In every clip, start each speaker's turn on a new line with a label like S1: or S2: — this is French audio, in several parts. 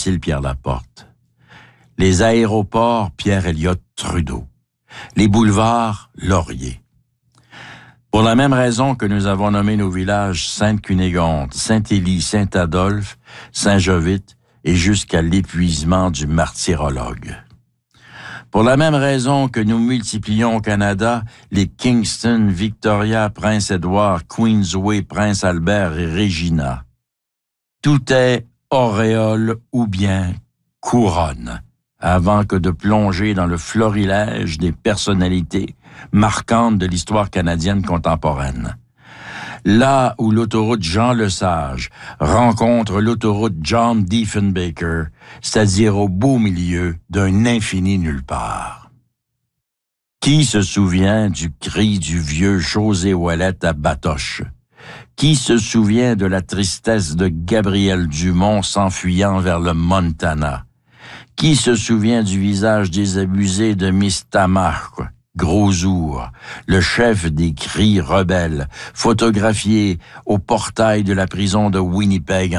S1: Cécile Pierre Laporte. Les aéroports, Pierre Elliott Trudeau. Les boulevards, Laurier. Pour la même raison que nous avons nommé nos villages Sainte-Cunégonde, Saint-Élie, Saint-Adolphe, Saint-Jovite et jusqu'à l'épuisement du martyrologue. Pour la même raison que nous multiplions au Canada les Kingston, Victoria, Prince-Édouard, Queensway, Prince-Albert et Regina. Tout est auréole ou bien couronne, avant que de plonger dans le florilège des personnalités marquantes de l'histoire canadienne contemporaine. Là où l'autoroute Jean-Lesage rencontre l'autoroute John Diefenbaker, c'est-à-dire au beau milieu d'un infini nulle part. Qui se souvient du cri du vieux José Ouellette à Batoche? Qui se souvient de la tristesse de Gabriel Dumont s'enfuyant vers le Montana? Qui se souvient du visage désabusé de Miss Tamar, Grosour, le chef des cris rebelles, photographié au portail de la prison de Winnipeg en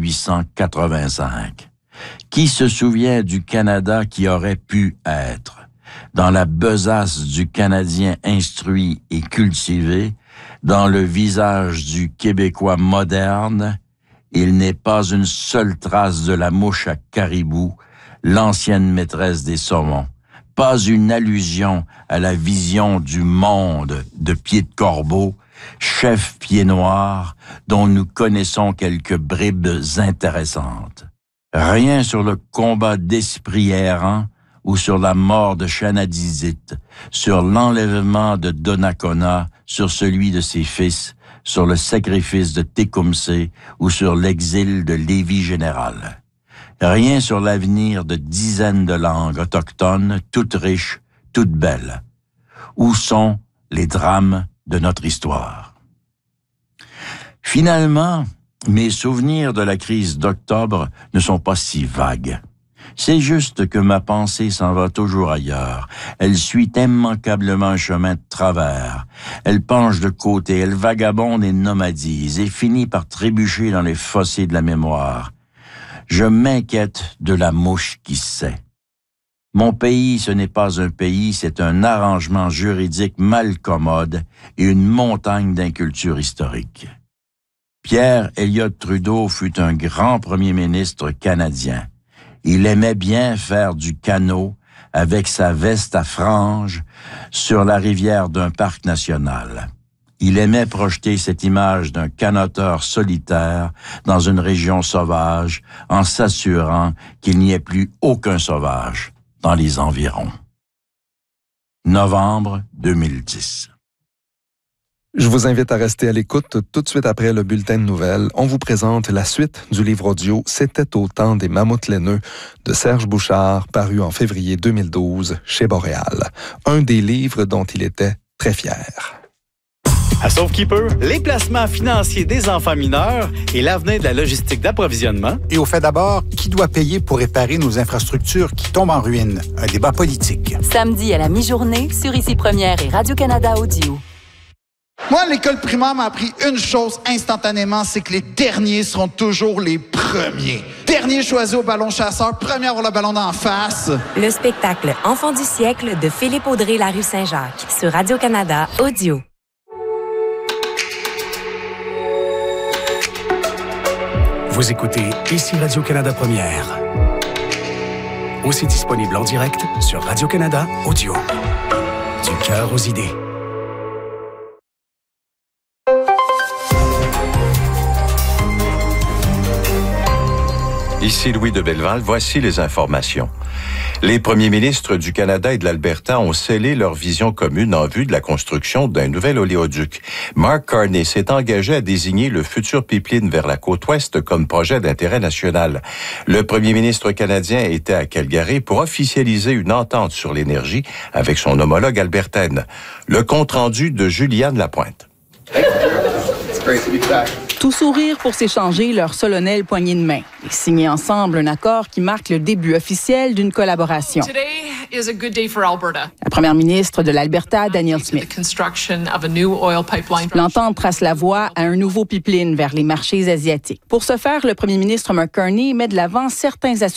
S1: 1885? Qui se souvient du Canada qui aurait pu être? Dans la besace du Canadien instruit et cultivé, dans le visage du Québécois moderne, il n'est pas une seule trace de la mouche à caribou, l'ancienne maîtresse des saumons. Pas une allusion à la vision du monde de Pied de Corbeau, chef pied noir, dont nous connaissons quelques bribes intéressantes. Rien sur le combat d'esprit errant ou sur la mort de Chanadizite, sur l'enlèvement de Donnacona, sur celui de ses fils, sur le sacrifice de Tecumseh ou sur l'exil de Lévis-Général. Rien sur l'avenir de dizaines de langues autochtones, toutes riches, toutes belles. Où sont les drames de notre histoire? Finalement, mes souvenirs de la crise d'octobre ne sont pas si vagues. C'est juste que ma pensée s'en va toujours ailleurs. Elle suit immanquablement un chemin de travers. Elle penche de côté, elle vagabonde et nomadise et finit par trébucher dans les fossés de la mémoire. Je m'inquiète de la mouche qui sait. Mon pays, ce n'est pas un pays, c'est un arrangement juridique mal commode et une montagne d'inculture historique. Pierre Elliott Trudeau fut un grand premier ministre canadien. Il aimait bien faire du canot avec sa veste à franges sur la rivière d'un parc national. Il aimait projeter cette image d'un canoteur solitaire dans une région sauvage en s'assurant qu'il n'y ait plus aucun sauvage dans les environs. Novembre 2010.
S2: Je vous invite à rester à l'écoute. Tout de suite après le bulletin de nouvelles, on vous présente la suite du livre audio « C'était au temps des mammouths laineux » de Serge Bouchard, paru en février 2012 chez Boréal. Un des livres dont il était très fier.
S3: À Sauvekeeper, les placements financiers des enfants mineurs et l'avenir de la logistique d'approvisionnement.
S4: Et au fait d'abord, qui doit payer pour réparer nos infrastructures qui tombent en ruine? Un débat politique.
S5: Samedi à la mi-journée sur Ici Première et Radio-Canada Audio.
S6: Moi, l'école primaire m'a appris une chose instantanément, c'est que les derniers seront toujours les premiers. Dernier choisi au ballon chasseur, premier à avoir le ballon d'en face.
S7: Le spectacle Enfant du siècle de Philippe Audrey La Rue Saint-Jacques sur Radio-Canada Audio.
S8: Vous écoutez Ici Radio-Canada Première. Aussi disponible en direct sur Radio-Canada Audio. Du cœur aux idées.
S9: Ici Louis de Belleval, voici les informations. Les premiers ministres du Canada et de l'Alberta ont scellé leur vision commune en vue de la construction d'un nouvel oléoduc. Mark Carney s'est engagé à désigner le futur pipeline vers la côte ouest comme projet d'intérêt national. Le premier ministre canadien était à Calgary pour officialiser une entente sur l'énergie avec son homologue albertaine. Le compte-rendu de Juliane Lapointe.
S10: Tout sourire pour s'échanger leur solennelle poignée de main et signer ensemble un accord qui marque le début officiel d'une collaboration. La première ministre de l'Alberta, Danielle Smith. L'entente trace la voie à un nouveau pipeline vers les marchés asiatiques. Pour ce faire, le premier ministre Mark Carney met de l'avant certains